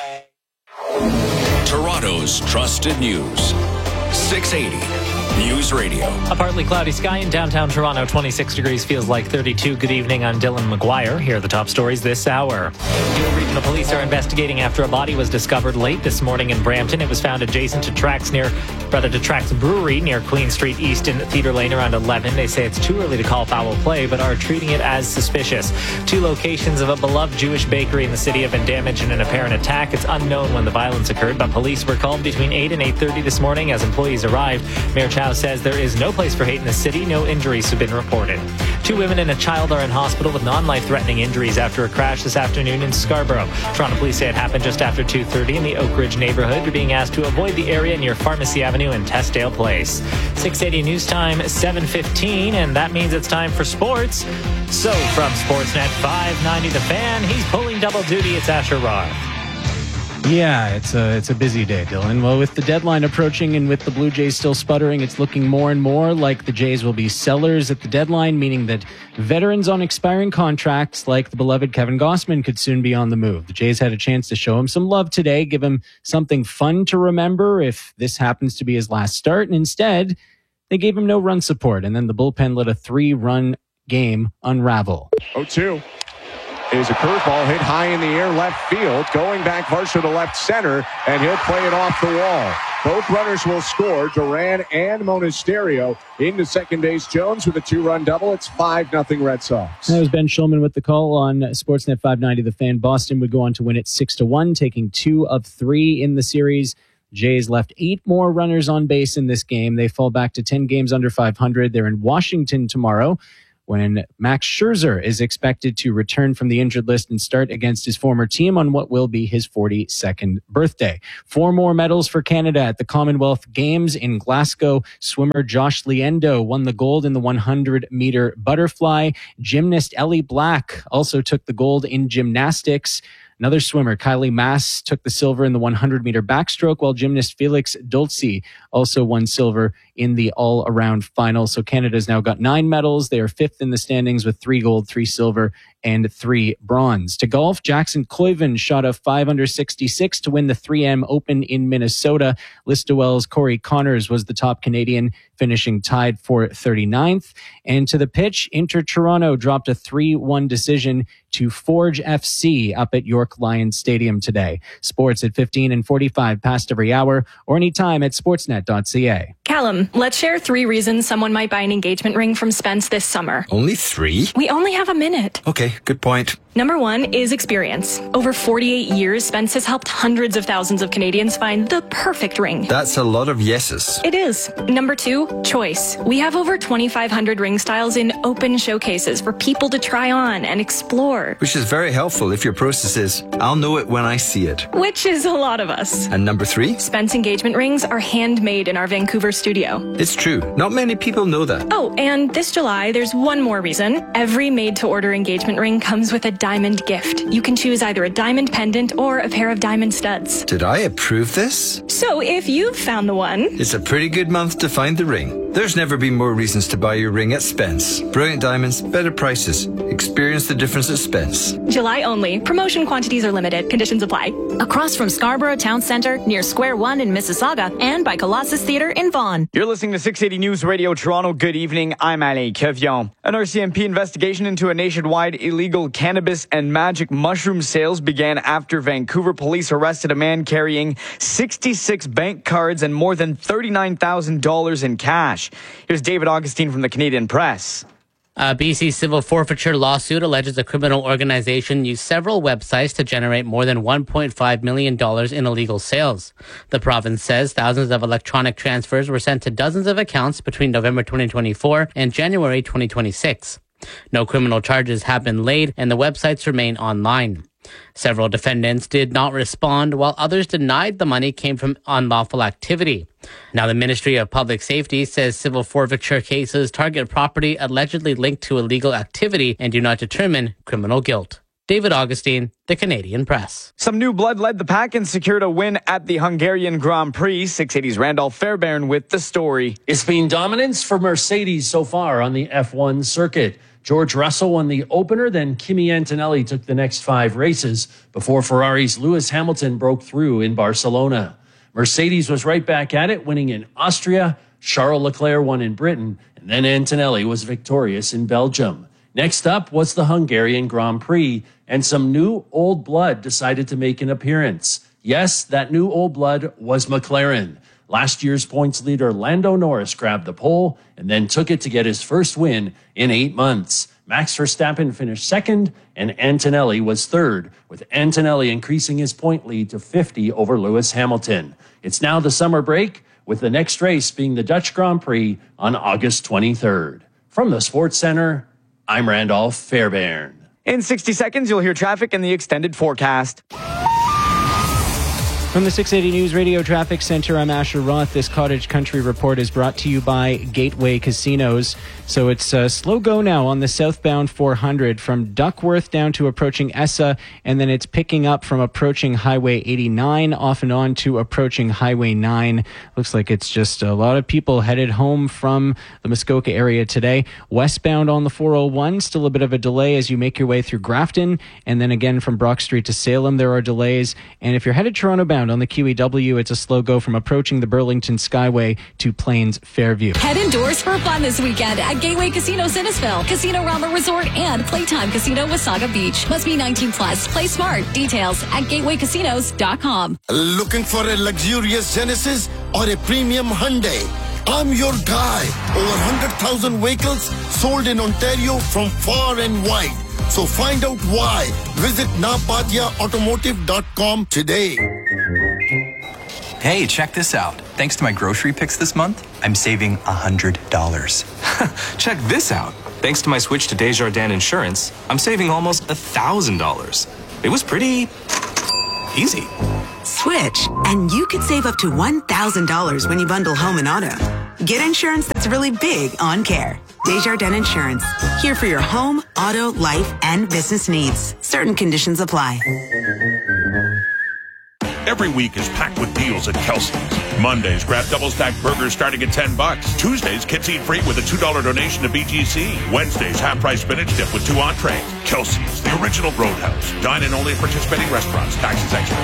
Toronto's trusted news. 680 News Radio. A partly cloudy sky in downtown Toronto. 26 degrees, feels like 32. Good evening, I'm Dylan McGuire. Here are the top stories this hour. Peel Regional Police are investigating after a body was discovered late this morning in Brampton. It was found adjacent to Trax Brewery near Queen Street East in Theatre Lane around 11. They say it's too early to call foul play, but are treating it as suspicious. 2 locations of a beloved Jewish bakery in the city have been damaged in an apparent attack. It's unknown when the violence occurred, but police were called between 8 and 8:30 this morning as employees arrived. Mayor Chow says there is no place for hate in the city. No injuries have been reported. 2 women and a child are in hospital with non-life-threatening injuries after a crash this afternoon in Scarborough. Toronto police say it happened just after 2:30 in the Oak Ridge neighborhood. You're being asked to avoid the area near Pharmacy Avenue and Testdale Place. 680 news time, 7:15, and that means it's time for sports. So from Sportsnet 590 The Fan, he's pulling double duty. It's Asher Roth. Yeah, it's a busy day, Dylan. Well, with the deadline approaching and with the Blue Jays still sputtering, it's looking more and more like the Jays will be sellers at the deadline, meaning that veterans on expiring contracts like the beloved Kevin Gausman could soon be on the move. The Jays had a chance to show him some love today, give him something fun to remember if this happens to be his last start, and instead, they gave him no run support, and then the bullpen let a 3-run game unravel. 0-2. Is a curveball hit high in the air left field, going back Varsho to left center, and he'll play it off the wall. Both runners will score, Duran and Monasterio. Into second base, Jones with a 2-run double. It's 5-0 Red Sox. That was Ben Schulman with the call on Sportsnet 590 The Fan. Boston would go on to win it 6-1, taking 2 of 3 in the series. Jays left 8 more runners on base in this game. They fall back to 10 games under 500. They're in Washington tomorrow, when Max Scherzer is expected to return from the injured list and start against his former team on what will be his 42nd birthday. 4 more medals for Canada at the Commonwealth Games in Glasgow. Swimmer Josh Liendo won the gold in the 100-meter butterfly. Gymnast Ellie Black also took the gold in gymnastics. Another swimmer, Kylie Mass, took the silver in the 100-meter backstroke, while gymnast Felix Dolce also won silver in the all-around final. So Canada's now got 9 medals. They are 5th in the standings with 3 gold, 3 silver, and 3 bronze. To golf, Jackson Cluyven shot a 5 under 66 to win the 3M Open in Minnesota. Listowel's Corey Connors was the top Canadian, finishing tied for 39th. And to the pitch, Inter Toronto dropped a 3-1 decision to Forge FC up at York Lions Stadium today. Sports at 15 and 45 past every hour, or anytime at sportsnet.ca. Callum, let's share 3 reasons someone might buy an engagement ring from Spence this summer. Only 3? We only have a minute. Okay, good point. Number 1 is experience. Over 48 years, Spence has helped hundreds of thousands of Canadians find the perfect ring. That's a lot of yeses. It is. Number 2, choice. We have over 2,500 ring styles in open showcases for people to try on and explore. Which is very helpful if your process is, I'll know it when I see it. Which is a lot of us. And number 3? Spence engagement rings are handmade in our Vancouver studio. It's true. Not many people know that. Oh, and this July, there's one more reason. Every made-to-order engagement ring comes with a diamond gift. You can choose either a diamond pendant or a pair of diamond studs. Did I approve this? So if you've found the one... It's a pretty good month to find the ring. There's never been more reasons to buy your ring at Spence. Brilliant diamonds, better prices. Experience the difference at Spence. July only. Promotion quantities are limited. Conditions apply. Across from Scarborough Town Centre, near Square One in Mississauga, and by Colossus Theatre in Vaughan. You're listening to 680 News Radio Toronto. Good evening. I'm Ali Kevion. An RCMP investigation into a nationwide illegal cannabis and magic mushroom sales began after Vancouver police arrested a man carrying 66 bank cards and more than $39,000 in cash. Here's David Augustine from the Canadian Press. A BC civil forfeiture lawsuit alleges a criminal organization used several websites to generate more than $1.5 million in illegal sales. The province says thousands of electronic transfers were sent to dozens of accounts between November 2024 and January 2026. No criminal charges have been laid, and the websites remain online. Several defendants did not respond, while others denied the money came from unlawful activity. Now, the Ministry of Public Safety says civil forfeiture cases target property allegedly linked to illegal activity and do not determine criminal guilt. David Augustine, the Canadian Press. Some new blood led the pack and secured a win at the Hungarian Grand Prix. 680's Randolph Fairbairn with the story. It's been dominance for Mercedes so far on the F1 circuit. George Russell won the opener, then Kimi Antonelli took the next 5 races before Ferrari's Lewis Hamilton broke through in Barcelona. Mercedes was right back at it, winning in Austria. Charles Leclerc won in Britain, and then Antonelli was victorious in Belgium. Next up was the Hungarian Grand Prix, and some new old blood decided to make an appearance. Yes, that new old blood was McLaren. Last year's points leader Lando Norris grabbed the pole and then took it to get his first win in 8 months. Max Verstappen finished second and Antonelli was third, with Antonelli increasing his point lead to 50 over Lewis Hamilton. It's now the summer break, with the next race being the Dutch Grand Prix on August 23rd. From the Sports Center, I'm Randolph Fairbairn. In 60 seconds, you'll hear traffic in the extended forecast. From the 680 News Radio Traffic Center, I'm Asher Roth. This Cottage Country Report is brought to you by Gateway Casinos. So it's a slow go now on the southbound 400 from Duckworth down to approaching Essa, and then it's picking up from approaching Highway 89 off and on to approaching Highway 9. Looks like it's just a lot of people headed home from the Muskoka area today. Westbound on the 401, still a bit of a delay as you make your way through Grafton, and then again from Brock Street to Salem, there are delays. And if you're headed Toronto bound on the QEW, it's a slow go from approaching the Burlington Skyway to Plains Fairview. Head indoors for fun this weekend at Gateway Casino Innisfil, Casino Rama Resort, and Playtime Casino Wasaga Beach. Must be 18 plus. Play smart. Details at gatewaycasinos.com. Looking for a luxurious Genesis or a premium Hyundai? I'm your guy. Over 100,000 vehicles sold in Ontario from far and wide. So find out why. Visit napatiaautomotive.com today. Hey, check this out. Thanks to my grocery picks this month, I'm saving $100. Check this out. Thanks to my switch to Desjardins Insurance, I'm saving almost $1,000. It was pretty easy. Switch, and you could save up to $1,000 when you bundle home and auto. Get insurance that's really big on care. Desjardins Insurance. Here for your home, auto, life, and business needs. Certain conditions apply. Every week is packed with deals at Kelsey's. Mondays, grab double-stacked burgers starting at $10. Tuesdays, kids eat free with a $2 donation to BGC. Wednesdays, half-price spinach dip with 2 entrees. Kelsey's, the original Roadhouse. Dine in only at participating restaurants. Taxes extra.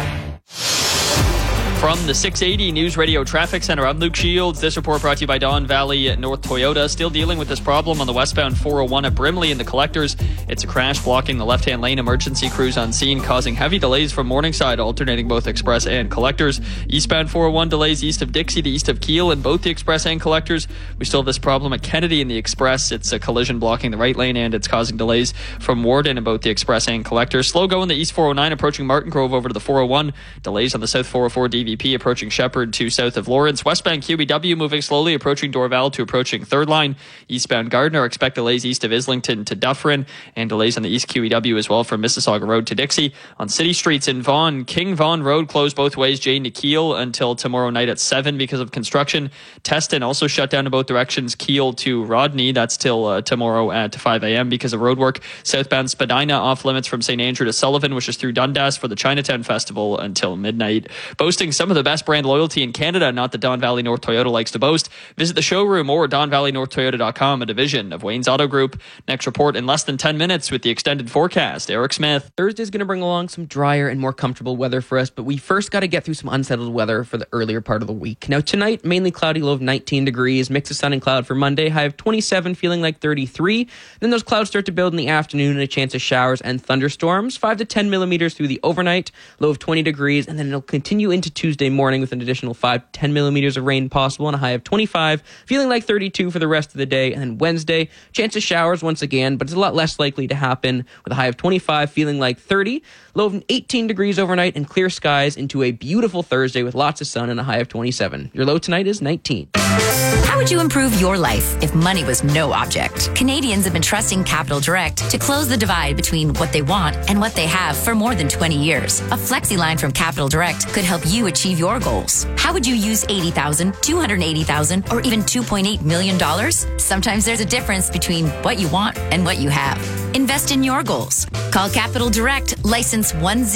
From the 680 News Radio Traffic Center, I'm Luke Shields. This report brought to you by Don Valley North Toyota. Still dealing with this problem on the westbound 401 at Brimley and the Collectors. It's a crash blocking the left-hand lane. Emergency crews on scene causing heavy delays from Morningside, alternating both Express and Collectors. Eastbound 401 delays east of Dixie to east of Kiel in both the Express and Collectors. We still have this problem at Kennedy in the Express. It's a collision blocking the right lane, and it's causing delays from Warden in both the Express and Collectors. Slow go in the East 409 approaching Martin Grove over to the 401. Delays on the South 404 DVP approaching Shepherd to south of Lawrence. Westbound QEW moving slowly approaching Dorval to approaching Third Line. Eastbound Gardner expect delays east of Islington to Dufferin, and delays on the East QEW as well from Mississauga Road to Dixie. On city streets in Vaughan, King Vaughan Road closed both ways Jane to Kiel until tomorrow night at 7 because of construction. Teston also shut down in both directions, Kiel to Rodney. That's till tomorrow at 5 a.m. because of roadwork. Southbound Spadina off limits from St. Andrew to Sullivan, which is through Dundas for the Chinatown Festival until midnight. Boasting some of the best brand loyalty in Canada, not that Don Valley North Toyota likes to boast. Visit the showroom or DonValleyNorthToyota.com, a division of Wayne's Auto Group. Next report in less than 10 minutes with the extended forecast. Eric Smith. Thursday's going to bring along some drier and more comfortable weather for us, but we first got to get through some unsettled weather for the earlier part of the week. Now tonight, mainly cloudy, low of 19 degrees, mix of sun and cloud for Monday, high of 27, feeling like 33. Then those clouds start to build in the afternoon and a chance of showers and thunderstorms, 5 to 10 millimeters through the overnight, low of 20 degrees, and then it'll continue into Tuesday morning with an additional 5 to 10 millimeters of rain possible and a high of 25, feeling like 32 for the rest of the day. And then Wednesday, chance of showers once again, but it's a lot less likely to happen with a high of 25, feeling like 30, low of 18 degrees overnight and clear skies into a beautiful Thursday with lots of sun and a high of 27. Your low tonight is 19. How would you improve your life if money was no object? Canadians have been trusting Capital Direct to close the divide between what they want and what they have for more than 20 years. A FlexiLine from Capital Direct could help you achieve your goals. How would you use $80,000, $280,000, or even $2.8 million? Sometimes there's a difference between what you want and what you have. Invest in your goals. Call Capital Direct, license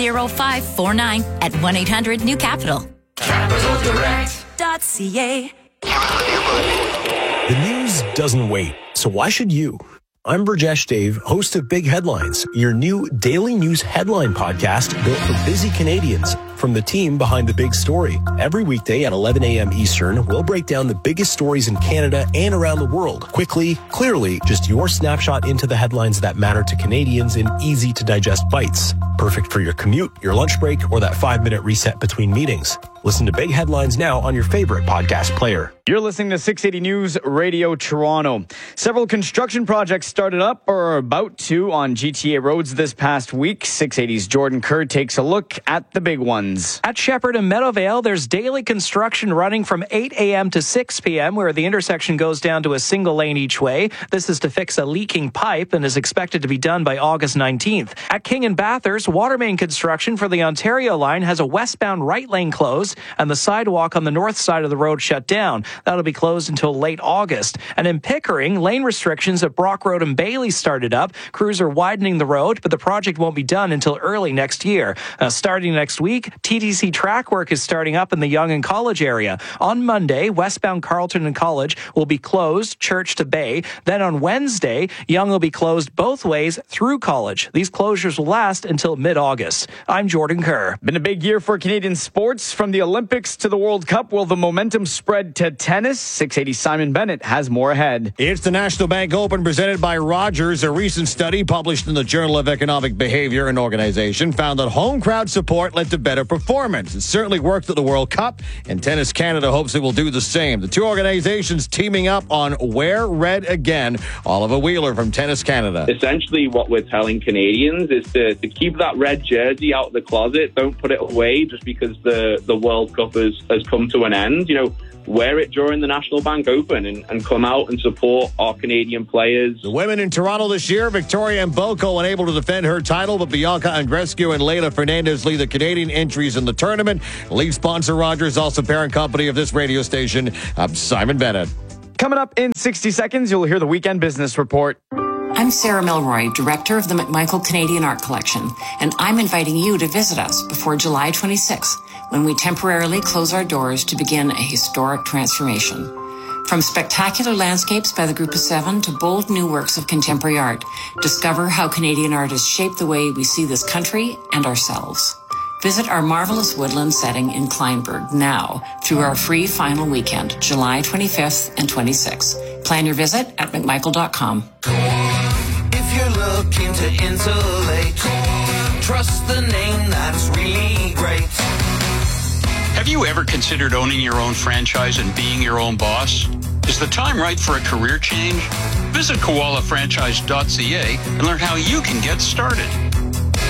10549 at 1-800-NEW-CAPITAL. CapitalDirect.ca. The news doesn't wait, so why should you? I'm Burjesh Dave, host of Big Headlines, your new daily news headline podcast built for busy Canadians from the team behind the big story. Every weekday at 11 a.m. Eastern, we'll break down the biggest stories in Canada and around the world. Quickly, clearly, just your snapshot into the headlines that matter to Canadians in easy-to-digest bites. Perfect for your commute, your lunch break, or that 5-minute reset between meetings. Listen to Big Headlines now on your favorite podcast player. You're listening to 680 News Radio Toronto. Several construction projects started up or are about to on GTA roads this past week. 680's Jordan Kerr takes a look at the big ones. At Shepherd and Meadowvale, there's daily construction running from 8 a.m. to 6 p.m. where the intersection goes down to a single lane each way. This is to fix a leaking pipe and is expected to be done by August 19th. At King and Bathurst, water main construction for the Ontario line has a westbound right lane closed and the sidewalk on the north side of the road shut down. That'll be closed until late August. And in Pickering, lane restrictions at Brock Road and Bailey started up. Crews are widening the road, but the project won't be done until early next year. Starting next week, TTC track work is starting up in the Yonge and College area. On Monday, westbound Carleton and College will be closed, Church to Bay. Then on Wednesday, Yonge will be closed both ways through College. These closures will last until mid-August. I'm Jordan Kerr. Been a big year for Canadian sports. From the Olympics to the World Cup, will the momentum spread to tennis? 680 Simon Bennett has more ahead. It's the National Bank Open presented by Rogers. A recent study published in the Journal of Economic Behavior and Organization found that home crowd support led to better performance. It certainly worked at the World Cup, and Tennis Canada hopes it will do the same. The two organizations teaming up on Wear Red Again. Oliver Wheeler from Tennis Canada. Essentially what we're telling Canadians is to keep that red jersey out of the closet. Don't put it away just because the World Cup has come to an end. You know, wear it during the National Bank Open and come out and support our Canadian players. The women in Toronto this year, Victoria Mboko unable to defend her title, but Bianca Andreescu and Leylah Fernandez lead the Canadian entries in the tournament. Lead sponsor Rogers, also parent company of this radio station. I'm Simon Bennett. Coming up in 60 seconds, you'll hear the Weekend Business Report. I'm Sarah Milroy, Director of the McMichael Canadian Art Collection, and I'm inviting you to visit us before July 26th, when we temporarily close our doors to begin a historic transformation. From spectacular landscapes by the Group of Seven to bold new works of contemporary art, discover how Canadian art has shaped the way we see this country and ourselves. Visit our marvelous woodland setting in Kleinburg now through our free final weekend, July 25th and 26th. Plan your visit at McMichael.com. If you're looking to insulate, trust the name that's really great. Have you ever considered owning your own franchise and being your own boss? Is the time right for a career change? Visit koalafranchise.ca and learn how you can get started.